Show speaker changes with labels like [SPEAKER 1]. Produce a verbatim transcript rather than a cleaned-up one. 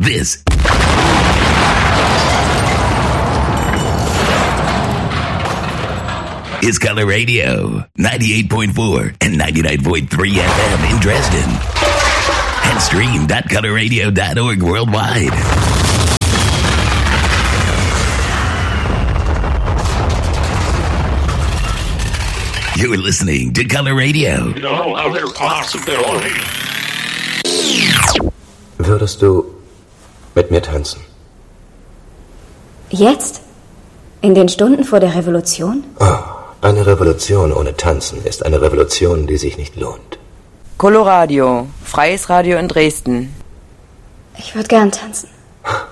[SPEAKER 1] This is Color Radio, ninety-eight point four and ninety-nine point three F M in Dresden. And stream dot color radio dot org worldwide. You're listening to Color Radio.
[SPEAKER 2] No other possibility.
[SPEAKER 3] Würdest du mit mir tanzen?
[SPEAKER 4] Jetzt? In den Stunden vor der Revolution?
[SPEAKER 3] Oh, eine Revolution ohne Tanzen ist eine Revolution, die sich nicht lohnt.
[SPEAKER 5] Coloradio, freies Radio in Dresden.
[SPEAKER 4] Ich würde gern tanzen.